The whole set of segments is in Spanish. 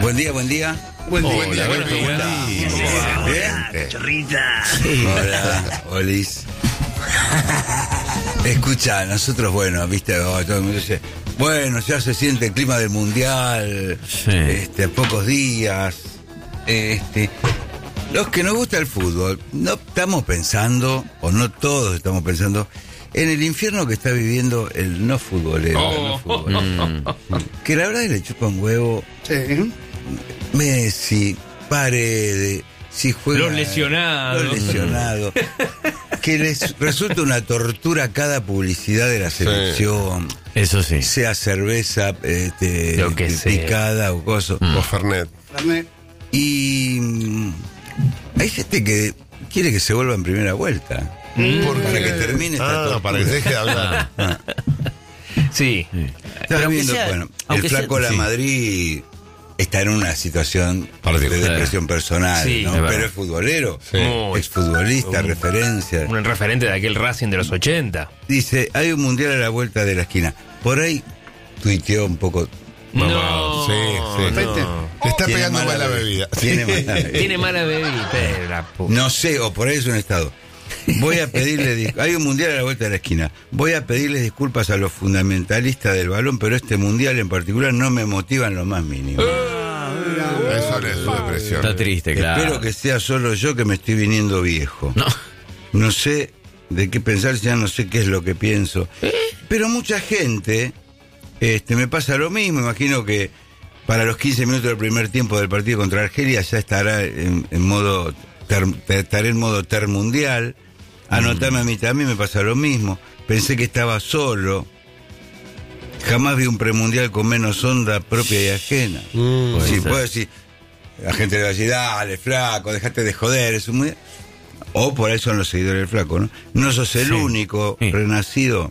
Buen día. Buen día. ¿Cómo va? ¿Bien? Cachorrita. Hola, Olis. Escucha, nosotros, bueno, viste, todo el mundo dice, bueno, ya se siente el clima del mundial, a pocos días. Los que nos gusta el fútbol, no estamos pensando, o no todos estamos pensando, en el infierno que está viviendo el no futbolero. Que la verdad es que le chupa un huevo. Sí. Messi, Paredes, si juega, los lesionados. Que les resulta una tortura cada publicidad de la selección. Eso sí. Sea cerveza Lo que picada o cosa. O Fernet. Y hay gente que quiere que se vuelva en primera vuelta. Para que termine esta tortura. Para que se deje de hablar. Sí. Estaba viendo, sea, bueno, el aunque flaco sea, La Madrid está en una situación de depresión personal, Sí, ¿no? es verdad. Pero es futbolero, Muy. es futbolista, referencia. Un referente de aquel Racing de los 80. Dice, hay un mundial a la vuelta de la esquina. Por ahí tuiteó un poco. No. Sí. No. Le está Tiene pegando mala mal la bebida. Tiene mala bebida. Tiene mala bebida. Pero la puta. No sé, o por ahí es un estado. Voy a pedirle hay un mundial a la vuelta de la esquina. Voy a pedirles disculpas a los fundamentalistas del balón, pero este mundial en particular no me motiva en lo más mínimo. Eso es su depresión. Está triste, claro. Espero que sea solo yo que me estoy viniendo viejo. No. No sé de qué pensar, ya no sé qué es lo que pienso. Pero mucha gente, me pasa lo mismo. Imagino que para los 15 minutos del primer tiempo del partido contra Argelia ya estará en modo estaré en modo termundial. Anotame a mí también, me pasa lo mismo. Pensé que estaba solo. Jamás vi un premundial con menos onda propia y ajena. Si puedo decir, la gente le va a decir, dale, flaco, dejate de joder, es un mundial. O por ahí son los seguidores del flaco, ¿no? No sos el único renacido.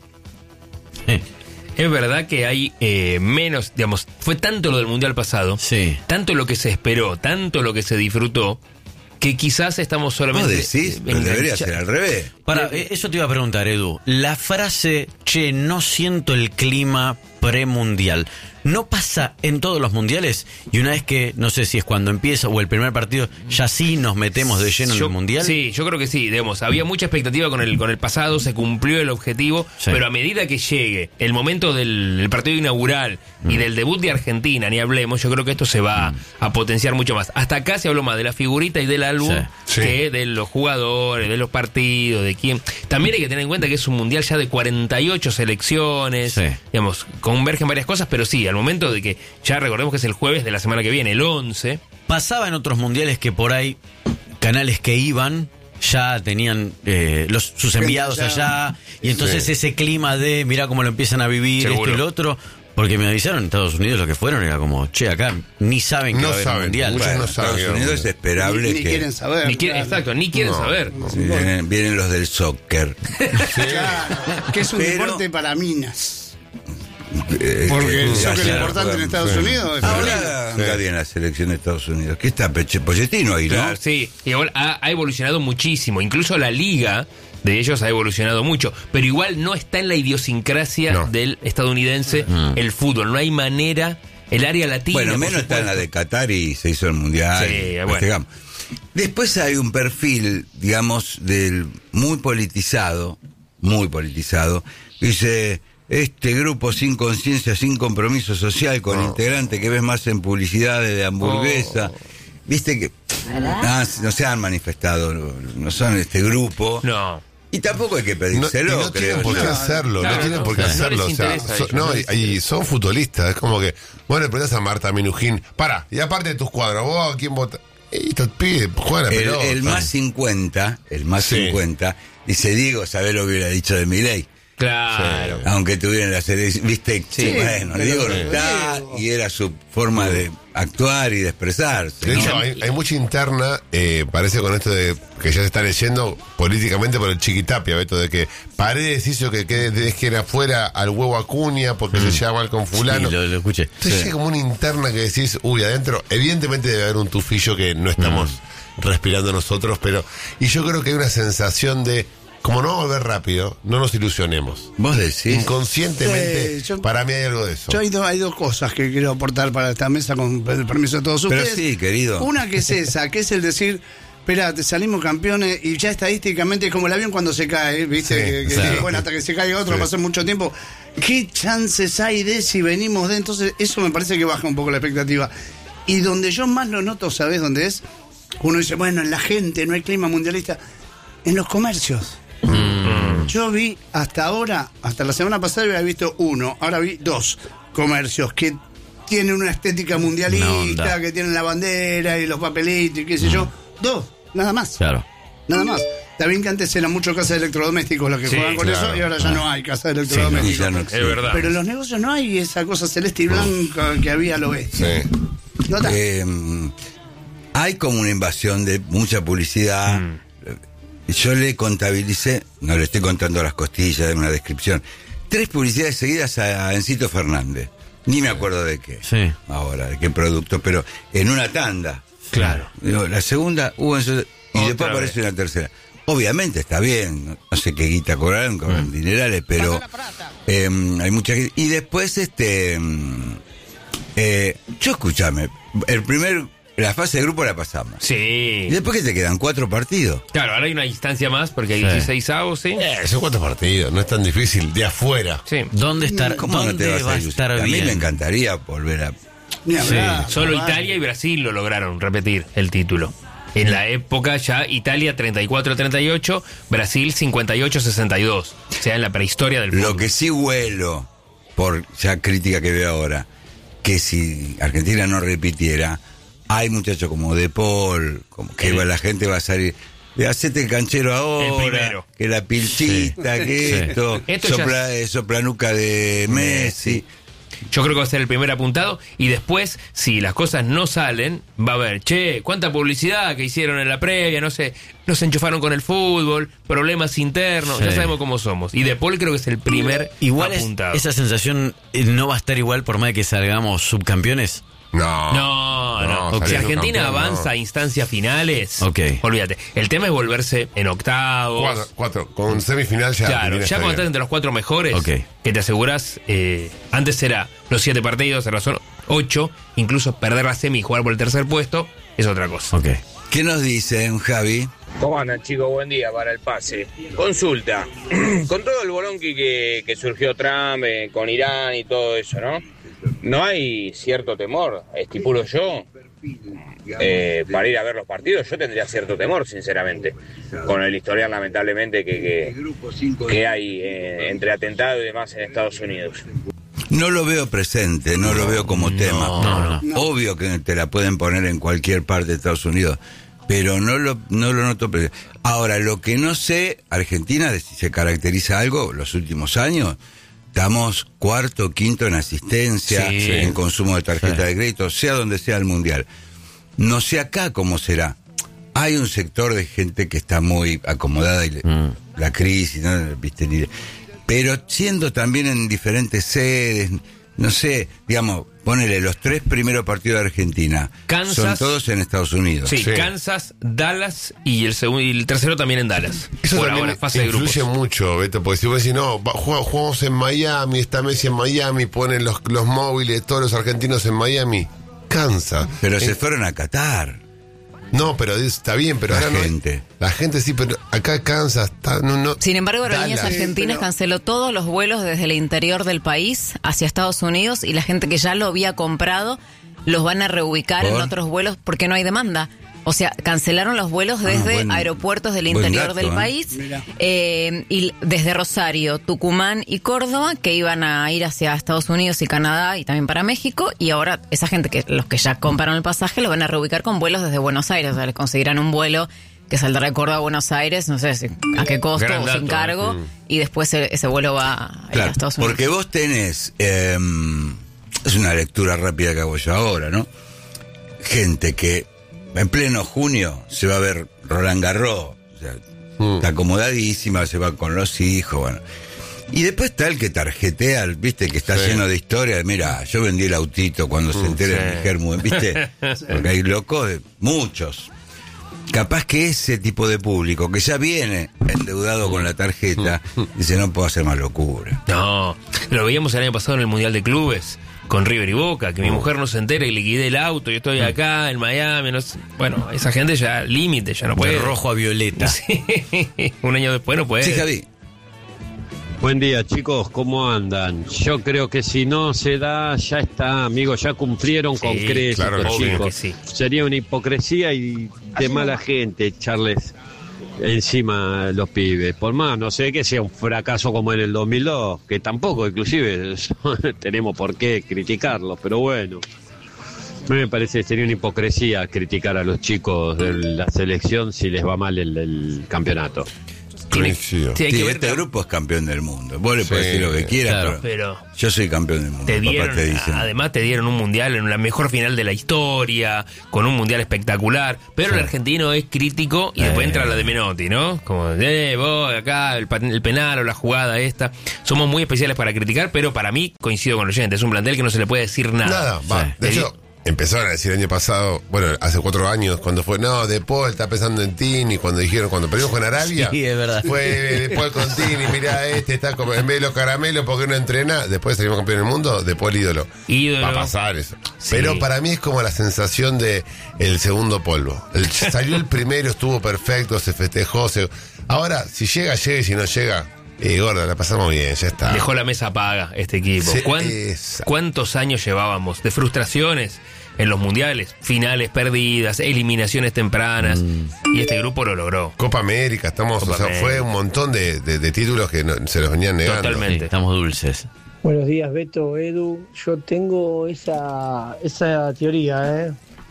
Es verdad que hay menos, digamos, fue tanto lo del mundial pasado, tanto lo que se esperó, tanto lo que se disfrutó, que quizás estamos solamente... ¿Vos decís? Pero debería ser al revés. Eso te iba a preguntar, Edu. La frase, no siento el clima premundial, ¿no pasa en todos los mundiales? Y una vez que, no sé si es cuando empieza o el primer partido, ya sí nos metemos de lleno en el mundial. Sí, yo creo que sí, digamos, había mucha expectativa con el pasado, se cumplió el objetivo, pero a medida que llegue el momento del partido inaugural y del debut de Argentina, ni hablemos, yo creo que esto se va a potenciar mucho más. Hasta acá se habló más de la figurita y del álbum que de los jugadores, de los partidos, de quién. También hay que tener en cuenta que es un mundial ya de 48 selecciones, digamos, convergen varias cosas, pero sí, al momento de que ya recordemos que es el jueves de la semana que viene, el 11. Pasaba en otros mundiales que por ahí canales que iban ya tenían sus enviados allá, y entonces ese clima de mirá cómo lo empiezan a vivir, Seguro. esto y lo otro. Porque me avisaron en Estados Unidos los que fueron, era como, acá ni saben que va a haber un mundial. Bueno, no en saben Estados Unidos es esperable Ni que... quieren saber. Ni quieren saber. Sí, vienen los del soccer. Claro, que es un deporte para minas. Porque el soccer es importante en Estados Unidos. Ahora anda bien la selección de Estados Unidos. ¿Qué está Pochettino ahí, no? Claro, sí, y ahora ha evolucionado muchísimo. Incluso la liga de ellos ha evolucionado mucho. Pero igual no está en la idiosincrasia del estadounidense el fútbol. No hay manera. El área latina. Bueno, menos está en la de Qatar y se hizo el mundial. Sí, bueno. Después hay un perfil, digamos, del muy politizado. Dice, este grupo sin conciencia, sin compromiso social, con integrante que ves más en publicidades de hamburguesa. Viste que no se han manifestado, no son este grupo. No. Y tampoco hay que pedírselo, no tienen por qué hacerlo, Claro, no tienen por qué no hacerlo. les O sea, interesa a ellos, y son futbolistas, es como que, vos le preguntás a Marta Minujín, y aparte de tus cuadros, vos a quién votás. Y te pide, juega la pelota. El más 50, dice, Diego, ¿sabés lo que hubiera dicho de Milei? Claro. Aunque tuvieran la selección, viste, bueno, pero Diego no está, y era su forma de actuar y de expresarse. De ¿no? hecho, hay mucha interna, parece con esto de que ya se está leyendo políticamente por el Chiquitapia, Beto, de que Paredes hizo que dejen afuera al huevo Acuña porque se lleva mal con fulano. Sí, lo escuché. Entonces hay como una interna que decís, adentro, evidentemente debe haber un tufillo que no estamos respirando nosotros, pero, y yo creo que hay una sensación de, como no va a volver rápido, no nos ilusionemos. Vos decís. Inconscientemente, para mí hay algo de eso. Hay dos cosas que quiero aportar para esta mesa con el permiso de todos ustedes. Pero sí, querido. Una que es esa, que es el decir, espera, te salimos campeones y ya estadísticamente es como el avión cuando se cae, ¿viste? Sí, bueno, hasta que se caiga otro pasa mucho tiempo. ¿Qué chances hay de si venimos de? Entonces, eso me parece que baja un poco la expectativa. Y donde yo más lo noto, ¿sabés dónde es? Uno dice, bueno, en la gente no hay clima mundialista. En los comercios. Yo vi hasta ahora, hasta la semana pasada había visto 1, ahora vi 2 comercios que tienen una estética mundialista, que tienen la bandera y los papelitos y qué sé yo. 2, nada más. Claro. Nada más. Está bien que antes eran muchos casas de electrodomésticos los que juegan con eso y ahora ya no hay casas de electrodomésticos. ya no Es verdad. Pero en los negocios no hay esa cosa celeste y blanca que había al oeste. Sí. ¿No está? Hay como una invasión de mucha publicidad. Yo le contabilicé, no le estoy contando las costillas de una descripción, 3 publicidades seguidas a Encito Fernández. Ni me acuerdo de qué. Sí. Ahora, de qué producto, pero en una tanda. Claro. Digo, la segunda hubo y Otra después aparece una tercera. Obviamente está bien, no sé qué guita cobran dinerales, pero hay mucha gente. Y después, yo escúchame, la fase de grupo la pasamos. Sí. ¿Y después qué te quedan? 4 partidos. Claro, ahora hay una instancia más porque hay 16 avos, ¿sí? Son 4 partidos, no es tan difícil. De afuera. Sí. ¿Dónde ¿Cómo no te ¿dónde vas va a ilusionar? estar A mí bien? me encantaría volver a... Ni hablar, Solo vale. Italia y Brasil lo lograron repetir el título. En la época ya Italia 34-38, Brasil 58-62. O sea, en la prehistoria del fútbol. Lo que sí huelo, por ya crítica que veo ahora, que si Argentina no repitiera, hay muchachos como De Paul, como que la gente va a salir... Hacete el canchero ahora, El primero. que la pilchita, que esto, Esto ya soplanuca de Messi. Yo creo que va a ser el primer apuntado y después, si las cosas no salen, va a haber, cuánta publicidad que hicieron en la previa, no sé, nos enchufaron con el fútbol, problemas internos, Sí. ya sabemos cómo somos. Y De Paul creo que es el primer Igual apuntado. esa sensación no va a estar igual por más de que salgamos subcampeones. No. Si salir Argentina campeón, avanza a instancias finales, Ok. olvídate. El tema es volverse en octavos. 4. Con semifinal ya. Claro, Argentina ya está cuando estás bien. entre los 4 mejores, Ok. que te aseguras, antes era los 7 partidos, ahora son 8, incluso perder la semi y jugar por el tercer puesto, es otra cosa. Ok. ¿Qué nos dicen, Javi? ¿Cómo andan, chicos? Buen día para el pase. Consulta. Con todo el bolonqui que surgió Trump con Irán y todo eso, ¿no? ¿No hay cierto temor, estipulo yo, para ir a ver los partidos? Yo tendría cierto temor, sinceramente, con el historial, lamentablemente, que hay entre atentado y demás en Estados Unidos. No lo veo presente, no lo veo como tema. no. Obvio que te la pueden poner en cualquier parte de Estados Unidos, pero no lo noto presente. Ahora, lo que no sé, Argentina, si se caracteriza algo, los últimos años, estamos 4º, 5º en asistencia, Sí. en consumo de tarjeta Sí. de crédito, sea donde sea el Mundial. No sé acá cómo será. Hay un sector de gente que está muy acomodada y la crisis, ¿no? ¿Viste? Pero siendo también en diferentes sedes, no sé, digamos, ponele los 3 primeros partidos de Argentina. Kansas. Son todos en Estados Unidos. Sí, Sí. Kansas, Dallas y el tercero también en Dallas. Eso por también ahora, fase de grupos. influye mucho, Beto, porque si vos decís, no, jugamos en Miami, está Messi en Miami, ponen los móviles, todos los argentinos en Miami, cansa. Pero se fueron a Qatar. No, pero está bien, pero La acá gente. La gente sí, pero acá cansa. No, Sin embargo, Aerolíneas Dallas. Argentinas canceló todos los vuelos desde el interior del país hacia Estados Unidos y la gente que ya lo había comprado los van a reubicar en ¿Por? otros vuelos porque no hay demanda. O sea, cancelaron los vuelos desde buen- aeropuertos del buen interior dato, del ¿eh? país Mira. y desde Rosario, Tucumán y Córdoba que iban a ir hacia Estados Unidos y Canadá y también para México y ahora esa gente que los que ya compraron el pasaje lo van a reubicar con vuelos desde Buenos Aires. O sea, les conseguirán un vuelo que saldrá de Córdoba a Buenos Aires, no sé a qué costo Gran o sin dato, cargo, y después ese vuelo va a ir a Claro, Estados Unidos. porque vos tenés, es una lectura rápida que hago yo ahora, ¿no? Gente que en pleno junio se va a ver Roland Garros, o sea, está acomodadísima, se va con los hijos, bueno. Y después está el que tarjetea, viste, que está Sí. lleno de historias. Mira, yo vendí el autito cuando se entere de mi germo, viste, porque hay locos, muchos. capaz que ese tipo de público que ya viene endeudado con la tarjeta, dice, no puedo hacer más locura. No, lo veíamos el año pasado en el Mundial de Clubes, con River y Boca, que mi mujer no se entera y liquidé el auto, yo estoy acá en Miami, no sé. Bueno, esa gente ya límite, ya no puede. De rojo a violeta. Sí, un año después no puede. Sí, Javi. Buen día, chicos, ¿cómo andan? Yo creo que si no se da, ya está, amigos, ya cumplieron con creces, claro que obvio chicos. que sí. Sería una hipocresía y de mala gente echarles encima a los pibes. Por más, no sé, que sea un fracaso como en el 2002, que tampoco, inclusive, tenemos por qué criticarlos, pero bueno. A mí me parece que sería una hipocresía criticar a los chicos de la selección si les va mal el campeonato. Coincido. Sí, hay Sí, que ver este que grupo es campeón del mundo. Vos le Sí, podés decir lo que quieras, claro. pero yo soy campeón del mundo. te Papá dieron, te dicen. además te dieron un mundial en la mejor final de la historia, con un mundial espectacular, pero el argentino es crítico y después entra la de Menotti, ¿no? Como, vos acá, el penal o la jugada esta. Somos muy especiales para criticar, pero para mí, coincido con el oyente, es un plantel que no se le puede decir nada. Nada, va. Sí. De hecho, empezaron a decir el año pasado, bueno, hace 4 años, cuando fue, no, De Paul está pensando en Tini, cuando perdimos con Arabia, Sí, es verdad. fue De Paul con Tini, mirá, está como, en vez de los caramelos, ¿por qué no entrena? Después salimos campeón del mundo, De Paul ídolo. Ídolo. Va a pasar eso. Sí. Pero para mí es como la sensación de el segundo polvo. Salió el primero, estuvo perfecto, se festejó. Ahora, si llega, llega, y si no llega, gorda, la pasamos bien, ya está. Dejó la mesa paga este equipo. Sí, ¿Cuántos años llevábamos de frustraciones en los mundiales? Finales perdidas, eliminaciones tempranas. Y este grupo lo logró. Copa América, Copa América. fue un montón de títulos que se los venían negando. Totalmente. Sí, estamos dulces. Buenos días, Beto, Edu. Yo tengo esa teoría, ¿eh?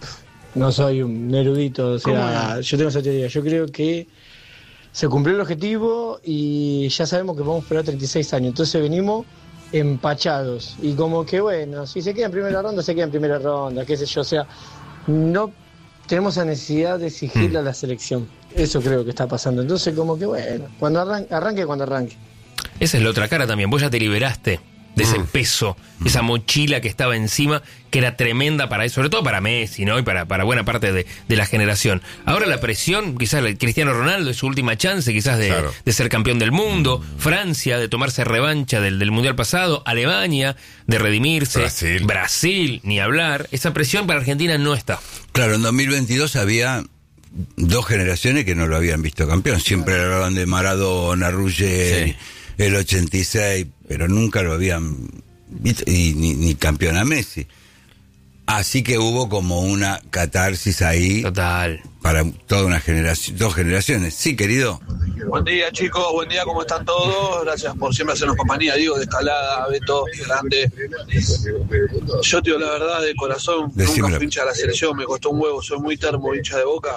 No soy un erudito, o sea, yo tengo esa teoría. Yo creo que se cumplió el objetivo y ya sabemos que vamos a esperar 36 años. Entonces venimos empachados. Y como que, bueno, si se queda en primera ronda, se queda en primera ronda, qué sé yo. O sea, no tenemos la necesidad de exigirle a la selección. Eso creo que está pasando. Entonces, como que, bueno, cuando arranque, cuando arranque. Esa es la otra cara también. Vos ya te liberaste de ese peso, esa mochila que estaba encima, que era tremenda para eso, sobre todo para Messi, ¿no? Y para buena parte de la generación. Ahora la presión, quizás Cristiano Ronaldo es su última chance, quizás de ser campeón del mundo. Francia, de tomarse revancha del Mundial pasado. Alemania, de redimirse. Brasil, ni hablar. Esa presión para Argentina no está. Claro, en 2022 había 2 generaciones que no lo habían visto campeón. Siempre hablaban de Maradona, Ruggeri, Sí. el 86, pero nunca lo habían visto, y ni campeón a Messi. Así que hubo como una catarsis ahí Total. para toda una generación, 2 generaciones. Sí, querido. Buen día, chicos, buen día, ¿cómo están todos? Gracias por siempre hacernos compañía, Diego de Escalada, Beto, grande. Yo, tío, la verdad, de corazón, Decímelo. nunca fui hincha de la selección, me costó un huevo, soy muy termo, hincha de Boca.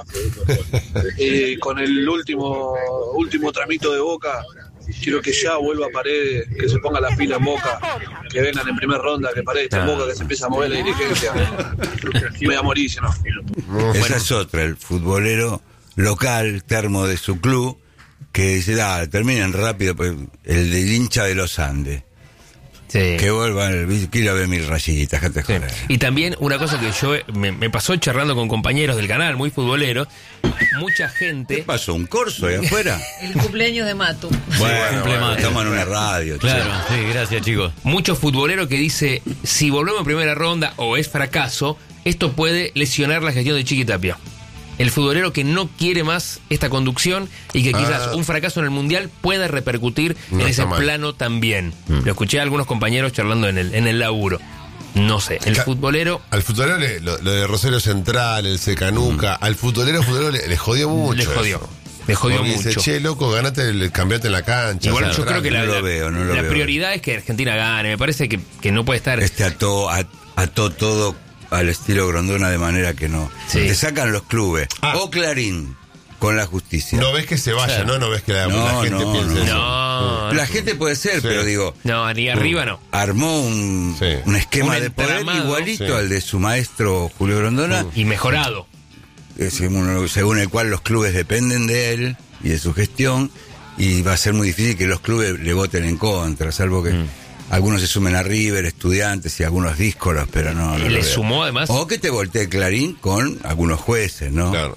Y con el último tramito de Boca, quiero que ya vuelva Paredes, que se ponga la pila en Boca, que vengan en primera ronda, que Paredes esté en Boca, que se empiece a mover la dirigencia. Me voy a morir, si no. Esa es otra, el futbolero local, termo de su club, que dice, terminen rápido, pues, el del hincha de los Andes. Sí. Que vuelvan, quiero ver mis rayitas, que te Sí. jodas. Y también una cosa que yo me pasó charlando con compañeros del canal, muy futboleros, mucha ¿Qué gente... pasó? ¿Un corso ahí afuera? El cumpleaños de Matu. Bueno, estamos en una radio. Claro, che. sí, gracias, chicos. Mucho futbolero que dice, si volvemos en primera ronda o es fracaso, esto puede lesionar la gestión de Chiqui Tapia. El futbolero que no quiere más esta conducción y que quizás un fracaso en el Mundial pueda repercutir No en está ese mal. plano también. Lo escuché a algunos compañeros charlando en el laburo. No sé, el futbolero... Al futbolero, lo de Rosario Central, el Secanuca, al futbolero le jodió mucho. Le jodió. eso. Le jodió Porque mucho. dice, che, loco, ganate el campeonato en la cancha. Igual yo Central. creo que no la lo veo, no lo la veo. prioridad es que Argentina gane. Me parece que no puede estar... Ató todo al estilo Grondona de manera que no. Sí. Te sacan los clubes. Ah. O Clarín con la justicia. No ves que se vaya, ¿no? No ves que la No, gente no, piense no. eso. No, La gente puede ser, pero digo, no, ni arriba no. armó un esquema Un de poder entramado. igualito Sí. al de su maestro Julio Grondona, Y mejorado. según el cual los clubes dependen de él y de su gestión, y va a ser muy difícil que los clubes le voten en contra, salvo que algunos se sumen a River, Estudiantes y algunos díscolos, pero no lo Le veo. sumó además... O que te voltee Clarín con algunos jueces, ¿no? Claro.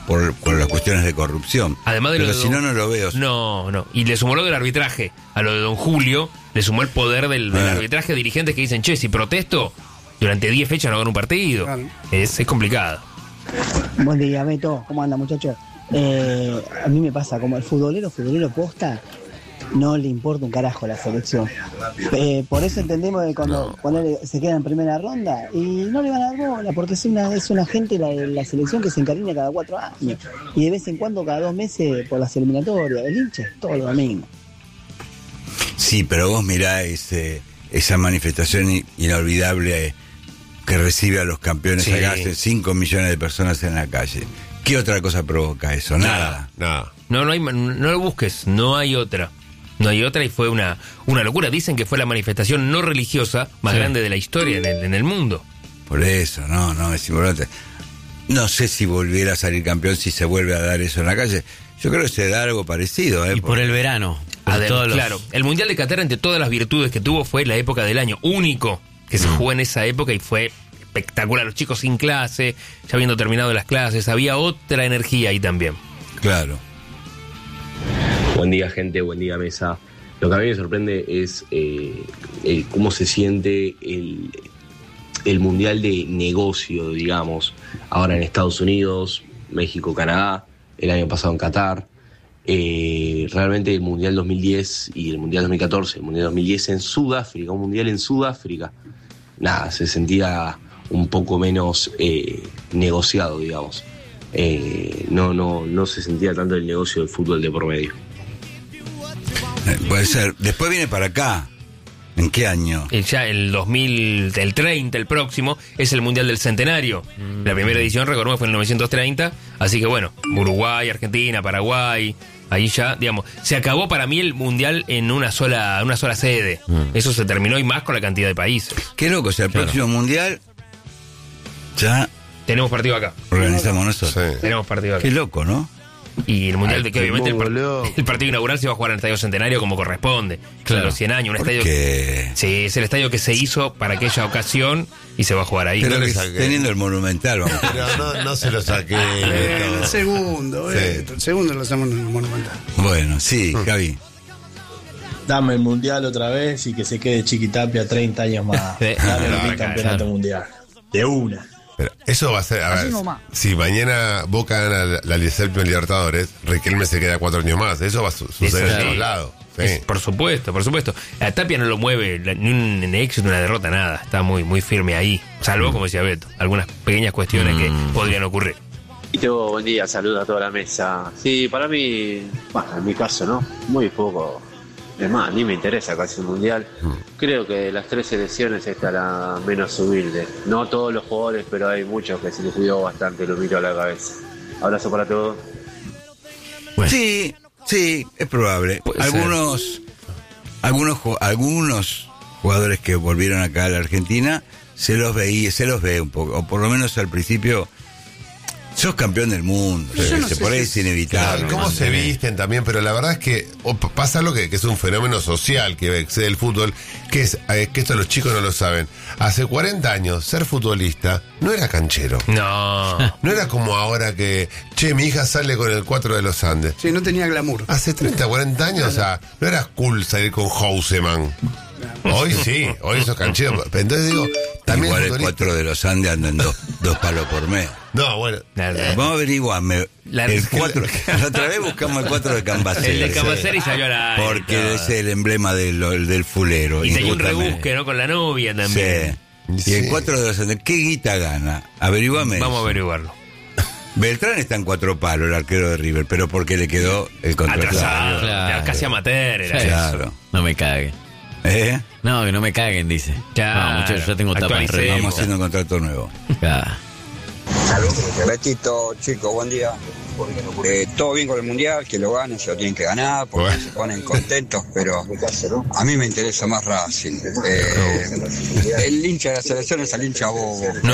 por las cuestiones de corrupción. Además de pero lo de si no, no lo veo. No. Y le sumó lo del arbitraje. A lo de Don Julio, le sumó el poder del arbitraje de dirigentes que dicen, che, si protesto, durante 10 fechas no gano un partido. Claro. Es complicado. Buen día, Beto. ¿Cómo anda, muchachos? A mí me pasa, como el futbolero posta, no le importa un carajo la selección. Por eso entendemos que cuando se queda en primera ronda y no le van a dar bola, porque es una gente la selección que se encariña cada 4 años y de vez en cuando cada 2 meses por las eliminatorias. El hincha es todo lo mismo. Sí, pero vos mirá esa manifestación inolvidable que recibe a los campeones allá, hace 5 millones de personas en la calle. ¿Qué otra cosa provoca eso? Nada. No lo busques, no hay otra. No hay otra y fue una locura. Dicen que fue la manifestación no religiosa más grande de la historia en el mundo. Por eso, no, es importante. No sé si volviera a salir campeón, si se vuelve a dar eso en la calle. Yo creo que se da algo parecido. Y por el verano. Claro, el Mundial de Qatar, entre todas las virtudes que tuvo, fue la época del año único que se jugó en esa época y fue espectacular. Los chicos sin clase, ya habiendo terminado las clases, había otra energía ahí también. Claro. Buen día, gente, buen día, mesa. Lo que a mí me sorprende es cómo se siente el mundial de negocio, digamos, ahora en Estados Unidos, México, Canadá, el año pasado en Qatar. Realmente el mundial 2010 y el mundial 2014, el mundial 2010 en Sudáfrica, un mundial en Sudáfrica, nada, se sentía un poco menos negociado, digamos. No se sentía tanto el negocio del fútbol de por medio. Puede ser. Después viene para acá. ¿En qué año? Ya el 2030, el próximo, es el Mundial del Centenario. La primera edición, recordemos, fue en 1930. Así que bueno, Uruguay, Argentina, Paraguay. Ahí ya, digamos, se acabó para mí el Mundial en una sola sede. Eso se terminó y más con la cantidad de países. Qué loco, o sea, el próximo Mundial ya... Tenemos partido acá. Organizamos nosotros. Sí. Tenemos partido acá. Qué loco, ¿no? Y el Mundial de que obviamente el partido inaugural se va a jugar en el Estadio Centenario como corresponde. Claro, los 100 años, un estadio. Sí, es el estadio que se hizo para aquella ocasión y se va a jugar ahí. Pero teniendo el Monumental, vamos. Pero no se lo saqué. El segundo, el segundo lo hacemos en el Monumental. Bueno, sí, Javi. Dame el Mundial otra vez y que se quede Chiquitapia 30 años más. Dame el campeonato mundial. De una. Pero eso va a ser, a ver, si mañana Boca gana la Libertadores, Riquelme se queda 4 años más. Eso va a suceder en todos lados. Sí. Por supuesto. La Tapia no lo mueve ni un éxito, una derrota, nada. Está muy, muy firme ahí. Salvo, como decía Beto, algunas pequeñas cuestiones que podrían ocurrir. Y tengo buen día, saludos a toda la mesa. Sí, para mí, bueno, en mi caso, ¿no? Muy poco. Es más, ni me interesa casi el mundial. Creo que de las 3 selecciones esta es la menos humilde. No todos los jugadores, pero hay muchos que se les cuidó bastante, lo miro a la cabeza. Abrazo para todos. Bueno. Sí, es probable. Algunos jugadores que volvieron acá a la Argentina se los ve un poco, o por lo menos al principio. Sos campeón del mundo, por ahí es inevitable. Claro, cómo se visten también, pero la verdad es que pasa algo que es un fenómeno social que excede el fútbol, que es que esto los chicos no lo saben. Hace 40 años ser futbolista no era canchero. No era como ahora que, mi hija sale con el 4 de los Andes. Sí, no tenía glamour. Hace 30, 40 años, o sea, no era cool salir con Houseman. Hoy sí, hoy sos canchero. Entonces digo, también igual el 4 de los Andes andan 2 palos por mes. No, bueno. Vamos a averiguarme. El 4. La otra vez buscamos el 4 de Cambaceres. El de Cambaceres salió a la. Porque es el emblema del fulero. Y tenía un rebusque, ¿no? Con la novia también. Sí. Y el 4 de los Andes, ¿qué guita gana? Averiguame. Vamos a averiguarlo. Beltrán está en 4 palos, el arquero de River, pero porque le quedó el contrato. Claro. Casi amateur era claro. Eso. No me cague. No, que no me caguen, dice. Claro. No, muchachos, ya tengo tapas. Vamos haciendo un contrato nuevo. Betito, chicos, buen día. Todo bien con el mundial, que lo ganen, se lo tienen que ganar, porque se ponen contentos, pero a mí me interesa más Racing. El hincha de la selección es el hincha bobo, el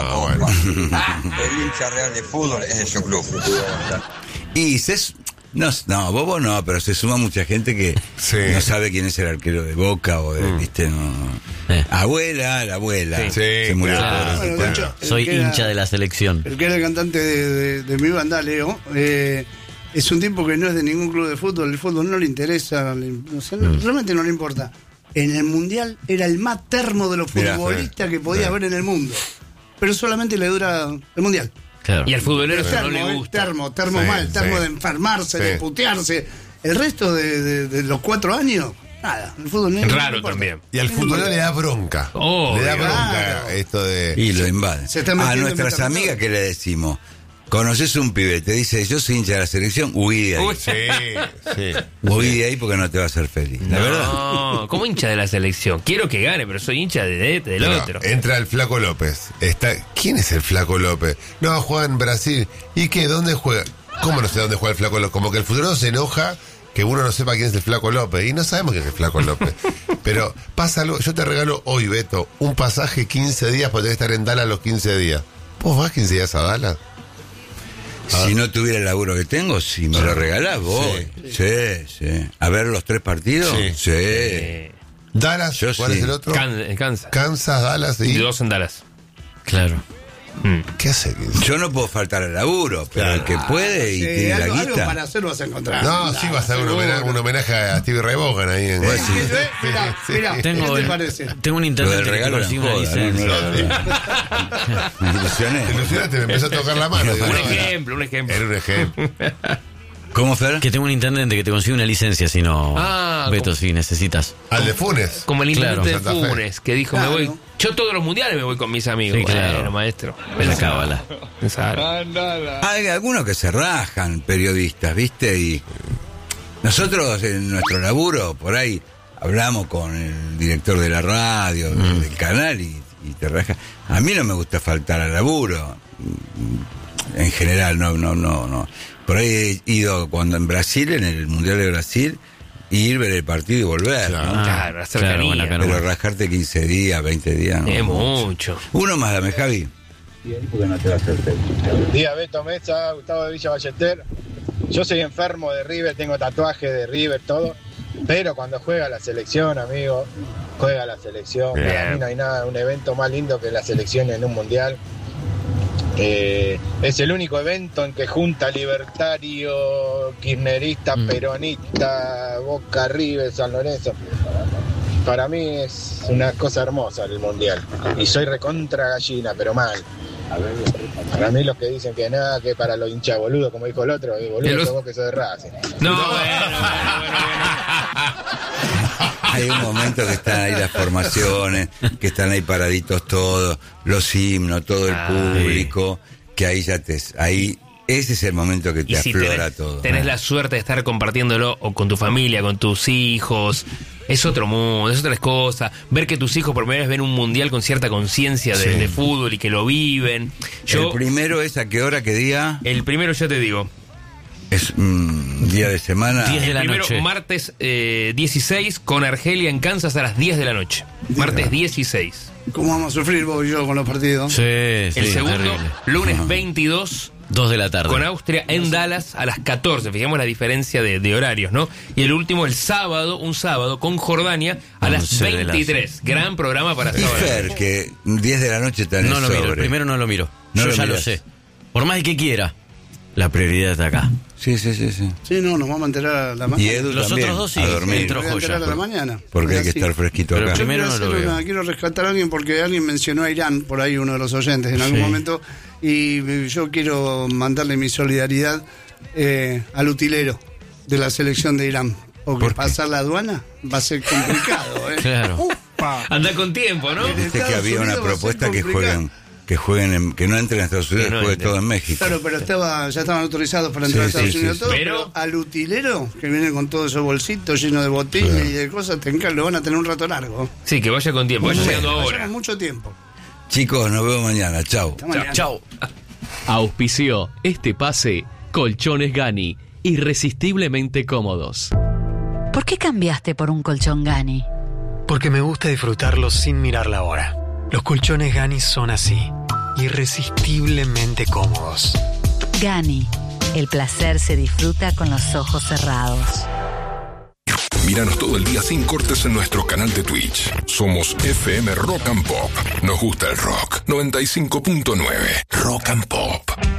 hincha real de fútbol es de su club. Y no, bobo no, pero se suma mucha gente que no sabe quién es el arquero de Boca o de, viste, no. Abuela, la abuela. Sí, se murió. claro. Pobrecita. Bueno, de hecho, Soy el que era- hincha de la selección. El que era el cantante de mi banda, Leo, es un tipo que no es de ningún club de fútbol. El fútbol no le interesa, realmente no le importa. En el Mundial era el más termo de los Mirá, futbolistas que podía haber en el mundo. Pero solamente le dura el Mundial. Claro. Y al futbolero eso Termo, no le gusta. termo Sí, mal, termo sí. de enfermarse, Sí. de putearse. El resto de los 4 años, nada. El fútbol no le Raro importa. también. Y al futbolero le da bronca. Oh, le da bronca claro. esto de. Y lo invaden. Se está A metiendo nuestras en amigas, ¿qué le decimos? Conoces un pibe, te dice, yo soy hincha de la selección, huí de ahí. Uy, Sí, sí. Huí de ahí porque no te va a hacer feliz. La verdad. No, como hincha de la selección. Quiero que gane, pero soy hincha del Pero otro. entra el Flaco López. ¿Quién es el Flaco López? No, juega en Brasil. ¿Y qué? ¿Dónde juega? ¿Cómo no sé dónde juega el Flaco López? Como que el futbolero se enoja que uno no sepa quién es el Flaco López. Y no sabemos quién es el Flaco López. Pero pasa algo. Yo te regalo hoy, Beto, un pasaje 15 días porque tenés que estar en Dallas los 15 días. ¿Vos vas 15 días a Dallas? Si no tuviera el laburo que tengo, si me lo regalás, voy. Sí. A ver los 3 partidos. Sí. Dallas, Yo ¿cuál sí. es el otro? Kansas. Kansas, Dallas Y y... 2 en Dallas. Claro. ¿Qué hace? Yo no puedo faltar al laburo, pero el que puede y tiene algo, la algo guita. para hacer vas a encontrar. No, sí, vas a hacer un homenaje a Stevie Ray Vaughan ahí en... Mira, ¿qué te parece? Tengo un Lo intendente del que regalo era consigue una joda, ¿no? licencia. Me ilusioné. Te ilusionaste, me empezó a tocar la mano. Digo, Un no, ejemplo, un ejemplo. Era un ejemplo. ¿Cómo, Fer? Que tengo un intendente que te consigue una licencia si no, Beto, como- si necesitas. Al de Funes. Como el Claro, intendente Santa de Fe. Funes, que dijo, Claro. me voy. Yo todos los mundiales me voy con mis amigos. Sí, claro. Bueno, maestro. La cábala. Hay algunos que se rajan, periodistas, ¿viste? Y nosotros en nuestro laburo, por ahí, hablamos con el director de la radio, del canal, y te rajas. A mí no me gusta faltar al laburo. En general, no. Por ahí he ido cuando en Brasil, en el Mundial de Brasil, ir, ver el partido y volver. Claro. ¿no? Claro, la claro, cercanía. buena cana. Pero rajarte 15 días, 20 días, no. Es mucho. Uno más, dame, Javi. Día Beto Mesa, Gustavo de Villa Ballester. Yo soy enfermo de River, tengo tatuajes de River, todo. Pero cuando juega la selección, amigo, juega la selección. Bien. Para mí no hay nada, un evento más lindo que la selección en un mundial. Es el único evento en que junta libertario, kirchnerista, peronista, Boca, River, San Lorenzo. Para mí es una cosa hermosa el mundial. Y soy recontra gallina, pero mal. Para mí los que dicen que nada, que para los hinchas boludos, como dijo el otro, boludo, sos vos que sos de Racing. No, bueno. Hay un momento que están ahí las formaciones, que están ahí paraditos todos, los himnos, todo el público, que ahí ese es el momento que te Y si aflora todo. tenés la suerte de estar compartiéndolo o con tu familia, con tus hijos, es otro mundo, es otra cosa. Ver que tus hijos por primera vez ven un mundial con cierta conciencia de fútbol y que lo viven. ¿El primero es a qué hora, qué día? El primero ya te digo. Es día de semana. 10 de la Primero, noche. martes 16 con Argelia en Kansas a las 10 de la noche. Martes 16. ¿Cómo vamos a sufrir vos y yo con los partidos? Sí, El segundo, terrible. lunes 22 2 de la tarde. con Austria en Dallas a las 14. Fijemos la diferencia de horarios, ¿no? Y el último, un sábado con Jordania a las 11 de la 23. Gran programa para Y sábado. Fer, que 10 de la noche tenés No lo miro, el sobre. primero no lo miro. No Yo lo ya lo mirás. sé. Por más que quiera, la prioridad está acá. Sí. Sí, no, nos vamos a enterar a la mañana. Y Edu Los también, otros dos sí, a dormir. entró Voy a enterar a la mañana. Porque hay que Así. estar fresquito Pero acá. primero Yo no quiero lo hacer veo. quiero rescatar a alguien porque alguien mencionó a Irán, por ahí uno de los oyentes en algún Sí. momento, y yo quiero mandarle mi solidaridad al utilero de la selección de Irán. Porque pasar la aduana va a ser complicado. Claro. Anda con tiempo, ¿no? Viste que Estados había una Unidos va a ser propuesta que complicado. que no entren a Estados Unidos, Que no juegue entren. todo en México. Claro, pero ya estaban autorizados para entrar a Estados Unidos sí. todos, Pero- pero al utilero, que viene con todos esos bolsitos llenos de botines y de cosas, lo van a tener un rato largo. Sí, que vaya con tiempo. Vaya llegando Vayamos ahora. mucho tiempo. Chicos, nos vemos mañana. Chau. Hasta mañana. Chau. Auspició este pase Colchones Gani, irresistiblemente cómodos. ¿Por qué cambiaste por un colchón Gani? Porque me gusta disfrutarlo sin mirar la hora. Los colchones Gani son así, irresistiblemente cómodos. Gani, el placer se disfruta con los ojos cerrados. Míranos todo el día sin cortes en nuestro canal de Twitch. Somos FM Rock and Pop. Nos gusta el rock. 95.9 Rock and Pop.